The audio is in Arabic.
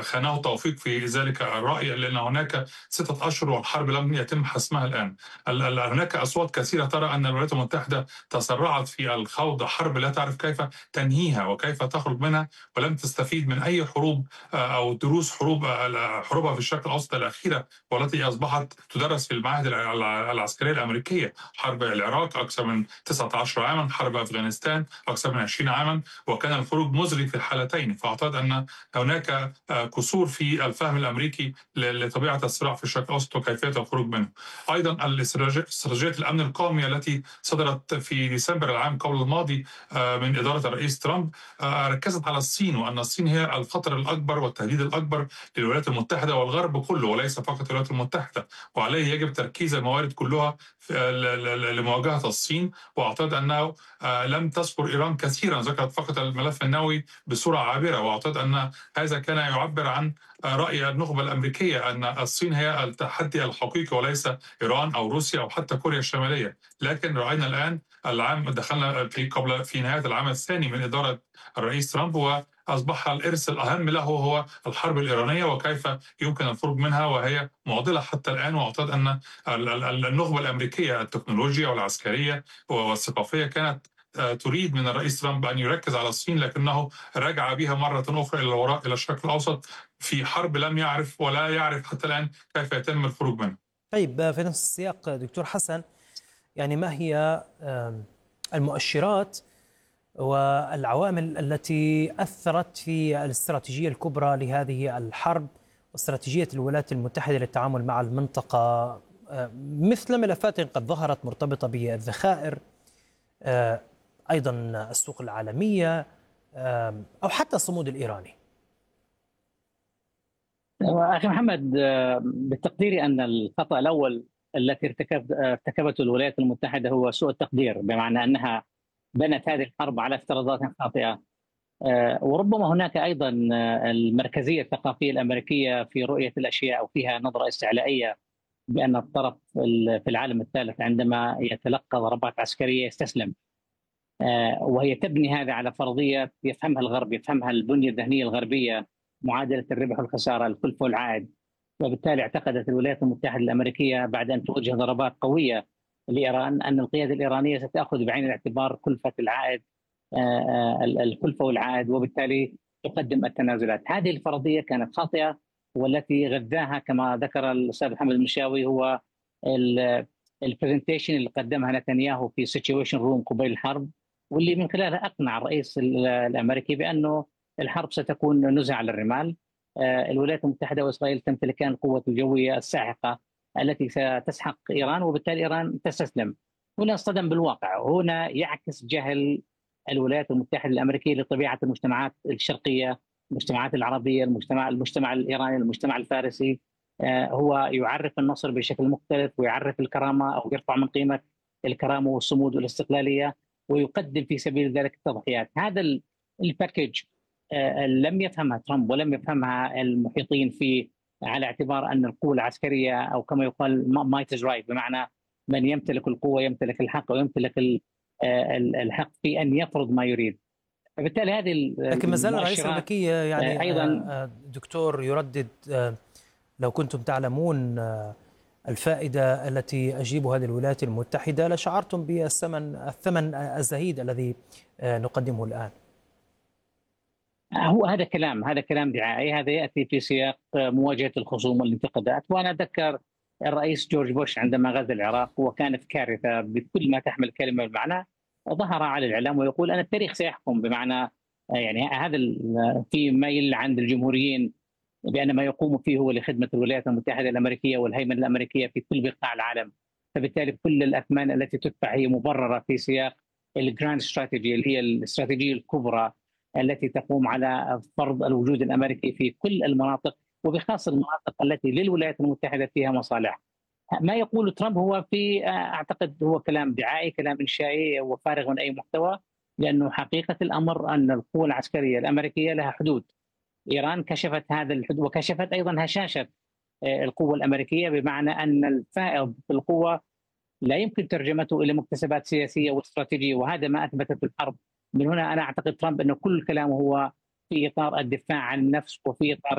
خانه توفيق في ذلك الرأي، لأن هناك 6 أشهر والحرب لم يتم حسمها الآن. هناك أصوات كثيرة ترى أن الولايات المتحدة تسرعت في الخوض حرب لا تعرف كيف تنهيها وكيف تخرج منها، ولم تستفيد من أي حروب أو دروس حروبها في الشرق الأوسط الأخيرة، والتي أصبحت تدرس في المعاهد العسكرية الأمريكية. حرب العراق أكثر من 19 عاما، حرب أفغانستان أكثر من 20 عاما، وكان الخروج مزري في الحالتين. فأعتقد أن هناك قصور في الفهم الأمريكي لطبيعة الصراع في الشرق الأوسط وكيفية الخروج منه. أيضا استراتيجية الأمن القومي التي صدرت في ديسمبر العام قبل الماضي من إدارة الرئيس ترامب ركزت على الصين، وأن الصين هي الخطر الأكبر والتهديد الأكبر للولايات المتحدة والغرب كله، وليس فقط الولايات المتحدة، وعليه يجب تركيز الموارد كلها لمواجهة الصين. وأعتقد أنه لم تذكر إيران كثيرا، ذكرت فقط الملف النووي بصورة عابرة. وأعتقد أن هذا كان يعبر عن رأي النخبة الأمريكية أن الصين هي التحدي الحقيقي وليس إيران أو روسيا أو حتى كوريا الشمالية. لكن رأينا الآن دخلنا في نهاية العام الثاني من إدارة الرئيس ترامب، وأصبح الإرث الأهم له هو الحرب الإيرانية وكيف يمكن الخروج منها، وهي معضلة حتى الآن. وأعتقد أن النخبة الأمريكية التكنولوجيا والعسكرية والثقافية كانت تريد من الرئيس ترامب أن يركز على الصين، لكنه رجع بها مرة أخرى إلى الوراء إلى الشرق الأوسط في حرب لم يعرف ولا يعرف حتى الآن كيف يتم الخروج منها. طيب، في نفس السياق دكتور حسن، يعني ما هي المؤشرات والعوامل التي أثرت في الاستراتيجية الكبرى لهذه الحرب واستراتيجية الولايات المتحدة للتعامل مع المنطقة، مثل ملفات قد ظهرت مرتبطة بالذخائر، أيضا السوق العالمية، أو حتى الصمود الإيراني؟ أخي محمد، بتقديري أن الخطأ الأول التي ارتكبته الولايات المتحدة هو سوء التقدير، بمعنى أنها بنت هذه الحرب على افتراضات خاطئة. وربما هناك أيضا المركزية الثقافية الأمريكية في رؤية الأشياء، أو فيها نظرة استعلائية بأن الطرف في العالم الثالث عندما يتلقى ضربات عسكرية يستسلم، وهي تبني هذا على فرضية يفهمها الغرب، يفهمها البنية الذهنية الغربية، معادلة الربح والخسارة، الكلفة والعائد. وبالتالي اعتقدت الولايات المتحدة الأمريكية بعد أن توجه ضربات قوية لإيران أن القيادة الإيرانية ستأخذ بعين الاعتبار كلفة العائد، الكلفة والعائد، وبالتالي تقدم التنازلات. هذه الفرضية كانت خاطئة، والتي غذاها كما ذكر الأستاذ محمد المشاوي هو البرزنتيشن اللي قدمها نتنياهو في سيتويشن روم قبيل الحرب، واللي من خلالها أقنع الرئيس الأمريكي بأنه الحرب ستكون نزع على الرمال. الولايات المتحدة وإسرائيل تمتلكان القوة الجوية الساحقة التي ستسحق إيران، وبالتالي إيران تستسلم. هنا اصطدم بالواقع، وهنا يعكس جهل الولايات المتحدة الأمريكية لطبيعة المجتمعات الشرقية، المجتمعات العربية، المجتمع الإيراني، المجتمع الفارسي. هو يعرف النصر بشكل مختلف، ويعرف الكرامة أو يرفع من قيمة الكرامة والصمود والاستقلالية، ويقدم في سبيل ذلك التضحيات. هذا الباكج لم يفهمها ترامب ولم يفهمها المحيطين فيه، على اعتبار أن القوة العسكرية، أو كما يقال might is right، بمعنى من يمتلك القوة يمتلك الحق، ويمتلك الحق في أن يفرض ما يريد. فبالتالي هذه لكن ما زال الرئيس الأمريكي يعني أيضا دكتور يردد لو كنتم تعلمون الفائدة التي أجيبها هذه الولايات المتحدة لشعرتم بالثمن الزهيد الذي نقدمه الآن. هو هذا كلام دعائي، هذا يأتي في سياق مواجهة الخصوم والانتقادات. وأنا أتذكر الرئيس جورج بوش عندما غزا العراق وكانت كارثة بكل ما تحمل كلمة بالمعنى، ظهر على الإعلام ويقول أن التاريخ سيحكم، بمعنى يعني هذا في ميل عند الجمهوريين بأن ما يقوم فيه هو لخدمة الولايات المتحدة الأمريكية والهيمنة الأمريكية في كل بقاع العالم. فبالتالي كل الأثمان التي تدفع هي مبررة في سياق الجراند استراتيجي، اللي هي الاستراتيجية الكبرى التي تقوم على فرض الوجود الأمريكي في كل المناطق، وبخاصة المناطق التي للولايات المتحدة فيها مصالح. ما يقول ترامب هو أعتقد هو كلام دعائي، كلام إنشائي وفارغ من أي محتوى، لأنه حقيقة الأمر أن القوة العسكرية الأمريكية لها حدود. إيران كشفت هذا الحدود، وكشفت أيضا هشاشة القوة الأمريكية، بمعنى أن الفائض في القوة لا يمكن ترجمته إلى مكتسبات سياسية واستراتيجية، وهذا ما أثبتته الحرب. من هنا أنا أعتقد ترامب أن كل كلامه هو في إطار الدفاع عن النفس، وفي إطار